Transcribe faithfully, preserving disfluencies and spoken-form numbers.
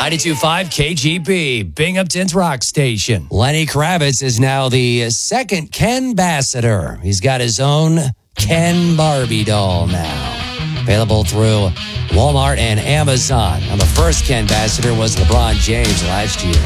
ninety-two point five K G B, Binghamton's rock station. Lenny Kravitz is now the second Ken Ambassador. He's got his own Ken Barbie doll now. Available through Walmart and Amazon. And the first Ken Ambassador was LeBron James last year.